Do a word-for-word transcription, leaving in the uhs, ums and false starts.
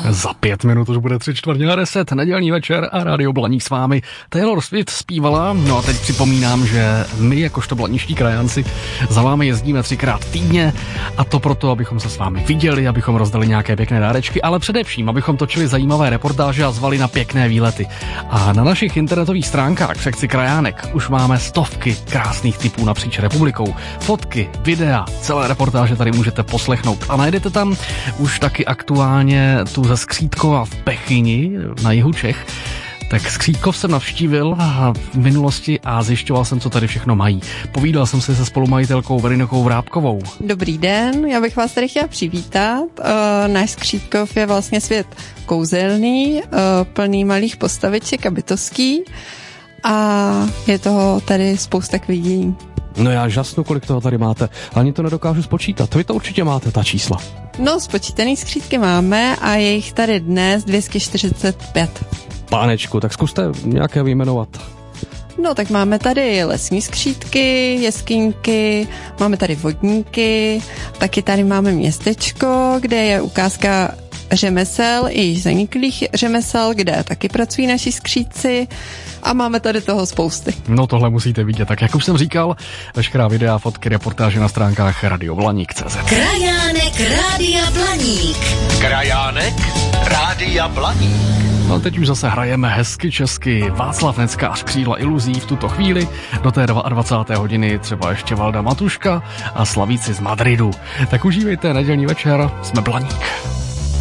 Za pět minut už bude tři čtvrtě na deset, nedělní večer a Rádio Blaník s vámi. Taylor Swift zpívala, no a teď připomínám, že my jakožto blaničtí krajanci za vámi jezdíme třikrát týdně a to proto, abychom se s vámi viděli, abychom rozdali nějaké pěkné dárečky, ale především, abychom točili zajímavé reportáže a zvali na pěkné výlety. A na našich internetových stránkách v sekci Krajánek už máme stovky krásných tipů napříč republikou. Fotky, videa, celé reportáže tady můžete poslechnout a najdete tam už taky aktuálně tu ze Skřítkova v Bechyni na jihu Čech. Tak Skřítkov jsem navštívil v minulosti a zjišťoval jsem, co tady všechno mají. Povídal jsem se se spolumajitelkou Veronikou Vrábkovou. Dobrý den, já bych vás tady chtěla přivítat. Uh, náš Skřítkov je vlastně svět kouzelný, uh, plný malých postaviček a bytostí a je toho tady spousta k vidění. No já žasnu, kolik toho tady máte. Ani to nedokážu spočítat. Vy to určitě máte, ta čísla. No, spočítaný skřítky máme a je jich tady dnes dvě stě čtyřicet pět. Pánečku, tak zkuste nějaké vyjmenovat. No, tak máme tady lesní skřítky, jeskyňky, máme tady vodníky, taky tady máme městečko, kde je ukázka řemesel i již zaniklých řemesel, kde taky pracují naši skřítci a máme tady toho spousty. No tohle musíte vidět, tak jak už jsem říkal, veškerá videa, fotky, reportáže na stránkách radio blaník tečka cé zet. Krajánek Rádia Blaník. Krajánek Rádia Blaník. No teď už zase hrajeme hezky česky. Václav Neckář, Křídla iluzí v tuto chvíli. Do té dvacáté druhé hodiny třeba ještě Valda Matuška a Slavíci z Madridu. Tak užívejte nedělní večer, jsme Blaník.